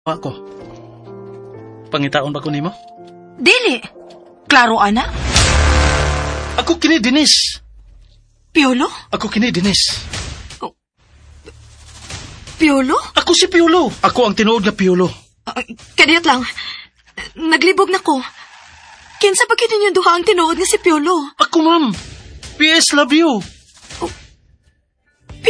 ako. Pangitaon ba ko nimo? Dili. Klaro, ana? Ako kini Denise. Piolo? Ako kini Denise. Piolo? Ako si Piolo. Ako ang tinuod nga Piolo. Kadiyot lang. Naglibog na ko. Kinsa pa ninyo duha ang tinuod nga si Piolo? Ako, ma'am. PS love you.